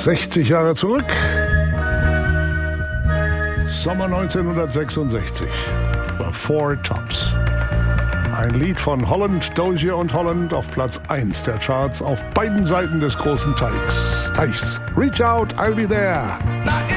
60 Jahre zurück. Sommer 1966 war Four Tops. Ein Lied von Holland, Dozier und Holland auf Platz 1 der Charts auf beiden Seiten des großen Teichs. Reach out, I'll be there.